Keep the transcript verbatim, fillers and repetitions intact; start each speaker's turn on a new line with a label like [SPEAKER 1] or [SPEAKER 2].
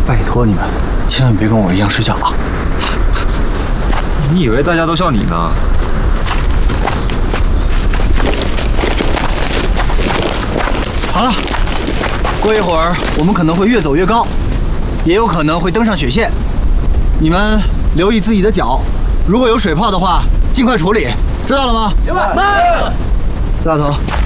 [SPEAKER 1] 拜托你们，千万别跟我一样睡觉啊！
[SPEAKER 2] 你以为大家都像你呢？
[SPEAKER 1] 好了，过一会儿我们可能会越走越高，也有可能会登上雪线。你们留意自己的脚，如果有水泡的话，尽快处理，知道了吗？
[SPEAKER 3] 明白。
[SPEAKER 1] 四大头。